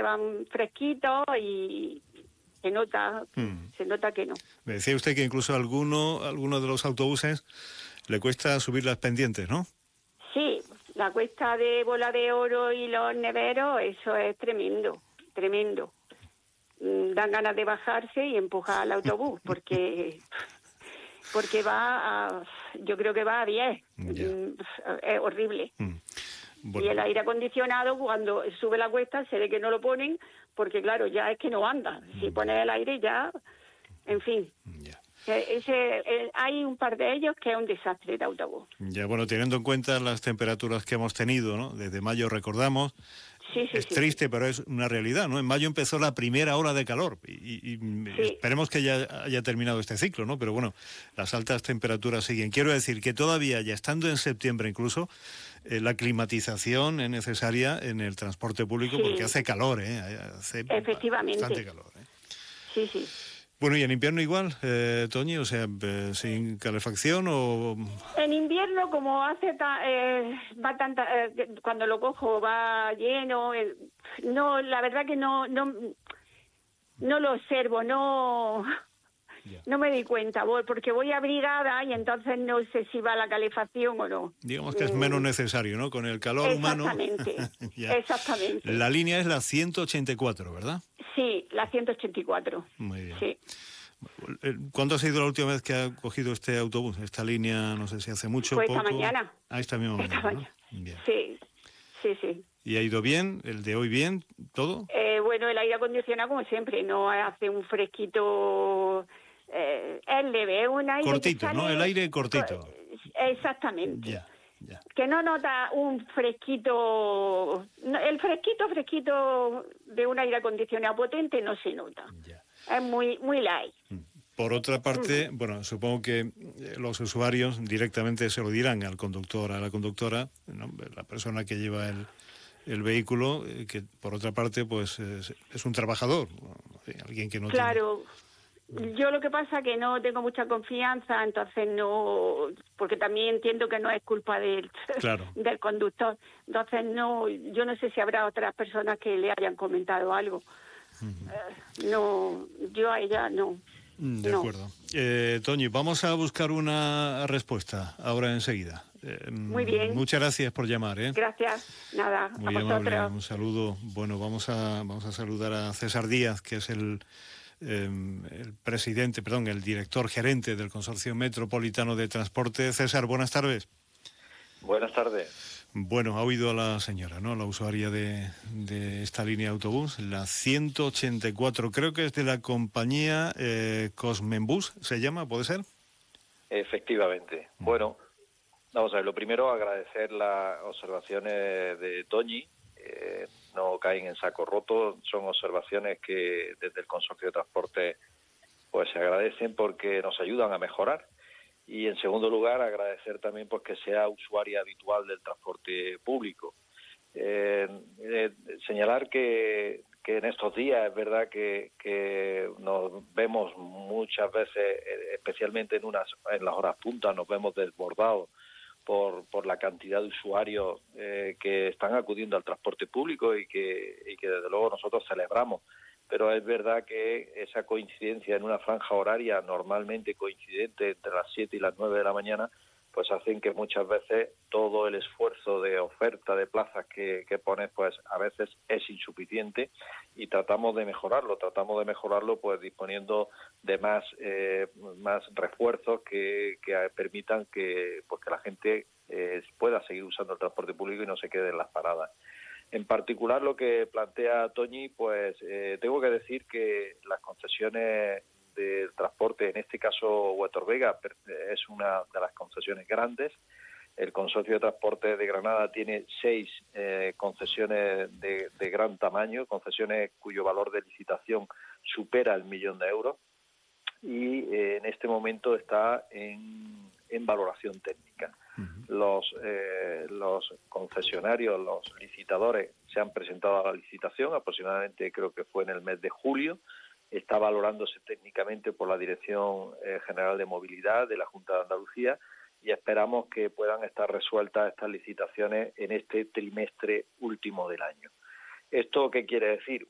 van fresquitos y se nota que no. Me decía usted que incluso a alguno de los autobuses le cuesta subir las pendientes, ¿no? Sí, la cuesta de Bola de Oro y los neveros, eso es tremendo. Dan ganas de bajarse y empujar al autobús, porque yo creo que va a 10. Es horrible. Bueno. Y el aire acondicionado, cuando sube la cuesta, se ve que no lo ponen, porque claro, ya es que no anda. Si pones el aire ya, en fin. Hay un par de ellos que es un desastre de autobús. Ya, bueno, teniendo en cuenta las temperaturas que hemos tenido, ¿no? Desde mayo recordamos, es triste, pero es una realidad, ¿no? En mayo empezó la primera ola de calor y esperemos que ya haya terminado este ciclo, ¿no? Pero bueno, las altas temperaturas siguen. Quiero decir que todavía, ya estando en septiembre incluso, la climatización es necesaria en el transporte público porque hace calor, hace bastante calor. Sí. Bueno, ¿y en invierno igual, Toñi? O sea, ¿sin calefacción o...? En invierno, como hace va tanta... cuando lo cojo va lleno... no, la verdad que no lo observo, no me di cuenta, porque voy abrigada y entonces no sé si va la calefacción o no. Digamos que es menos necesario, ¿no? Con el calor humano... Exactamente. La línea es la 184, ¿verdad? Sí, la 184. Muy bien. Sí. ¿Cuándo ha sido la última vez que ha cogido este autobús? Esta línea, no sé si hace mucho o poco. Esta mañana. Esta misma mañana, ¿no? Bien. Sí. ¿Y ha ido bien? ¿El de hoy bien? ¿Todo? Bueno, el aire acondicionado como siempre, no hace un fresquito... es leve, es un aire cortito, ¿no? El aire cortito. Exactamente. Ya. Que no nota un fresquito... El fresquito de un aire acondicionado potente no se nota. Ya. Es muy light. Por otra parte, bueno, supongo que los usuarios directamente se lo dirán al conductor, a la conductora, ¿no? La persona que lleva el vehículo, que por otra parte, pues es un trabajador, alguien que no Claro. Yo lo que pasa es que no tengo mucha confianza, entonces no, porque también entiendo que no es culpa del conductor, entonces no, yo no sé si habrá otras personas que le hayan comentado algo. No, yo a ella no. De acuerdo. Toñi, vamos a buscar una respuesta ahora enseguida. Muy bien. Muchas gracias por llamar. Gracias. Nada, muy a amable. vosotros. Un saludo. Bueno, vamos a saludar a César Díaz, que es el director gerente del Consorcio Metropolitano de Transporte. César, buenas tardes. Buenas tardes. Bueno, ha oído a la señora, ¿no? La usuaria de esta línea de autobús, la 184, creo que es de la compañía Cosmenbus, ¿se llama? ¿Puede ser? Efectivamente. Bueno, vamos a ver, lo primero agradecer las observaciones de Toñi, no caen en saco roto, son observaciones que desde el Consorcio de Transporte pues se agradecen porque nos ayudan a mejorar. Y en segundo lugar, agradecer también pues que sea usuaria habitual del transporte público. Señalar que en estos días es verdad que nos vemos muchas veces, especialmente en las horas puntas, nos vemos desbordados por la cantidad de usuarios que están acudiendo al transporte público y que desde luego nosotros celebramos. Pero es verdad que esa coincidencia en una franja horaria normalmente coincidente entre las 7 y las 9 de la mañana, pues hacen que muchas veces todo el esfuerzo de oferta de plazas que pones, pues a veces es insuficiente y tratamos de mejorarlo pues disponiendo de más refuerzos que permitan que la gente pueda seguir usando el transporte público y no se quede en las paradas. En particular, lo que plantea Toñi, pues tengo que decir que las concesiones del transporte, en este caso Huetor Vega, es una de las concesiones grandes. El Consorcio de Transporte de Granada tiene 6 concesiones de gran tamaño, concesiones cuyo valor de licitación supera el 1.000.000 de euros y en este momento está en valoración técnica. Los concesionarios, los licitadores se han presentado a la licitación, aproximadamente creo que fue en el mes de julio, está valorándose técnicamente por la Dirección General de Movilidad de la Junta de Andalucía y esperamos que puedan estar resueltas estas licitaciones en este trimestre último del año. ¿Esto qué quiere decir?